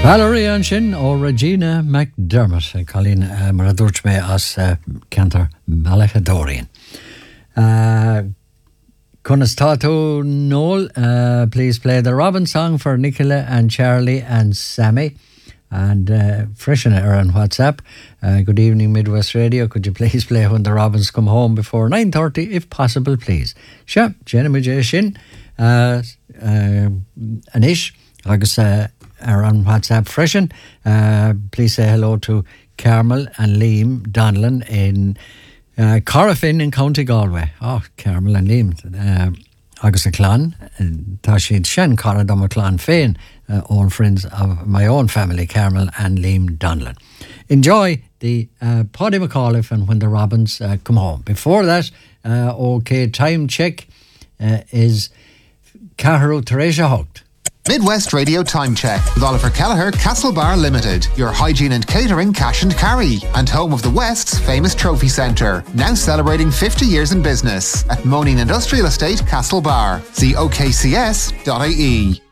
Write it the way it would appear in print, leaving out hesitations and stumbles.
Valerie an sin ó Regina McDermott Colleen mar a dúirt mé as cantar Malachadorian. Conas Tattoo Noel, please play the Robin song for Nicola and Charlie and Sammy. And freshen it on WhatsApp. Good evening, Midwest Radio. Could you please play When the Robins Come Home before 9:30, if possible, please? Sure, Jenna Majay Shin, Anish, agus are on WhatsApp freshen. Please say hello to Carmel and Liam Donlan in Corrafin in County Galway. Oh, Carmel and Liam. Agus a clan, tá siad sin cara dom a clan féin, all friends of my own family, Carmel and Liam Donlan. Enjoy the Paddy McAuliffe and When the Robins Come Home. Before that, okay, time check is Cahill Teresa Hogt. Midwest Radio Time Check with Oliver Kelleher, Castlebar Limited, your hygiene and catering cash and carry, and home of the West's famous trophy centre, now celebrating 50 years in business at Moaning Industrial Estate, Castlebar. See okcs.ie.